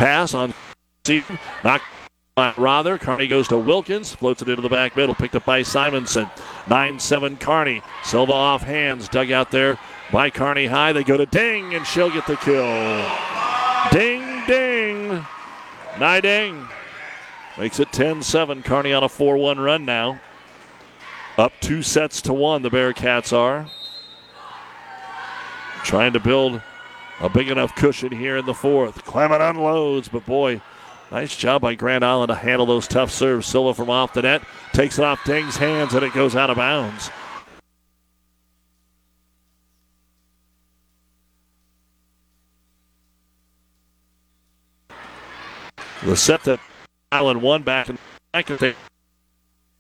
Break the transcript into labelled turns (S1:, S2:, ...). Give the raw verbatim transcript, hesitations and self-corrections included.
S1: pass on Seaton. Knocked by Rother. Kearney goes to Wilkins. Floats it into the back middle. Picked up by Simonson. nine seven Kearney. Silva off hands. Dug out there by Kearney High. They go to Ding, and she'll get the kill. Ding, ding. Niding makes it ten seven. Kearney on a four one run now. Up two sets to one, the Bearcats are. Trying to build a big enough cushion here in the fourth. Clement unloads, but boy, nice job by Grand Island to handle those tough serves. Silva from off the net takes it off Ding's hands, and it goes out of bounds. The set that Island won back in the second.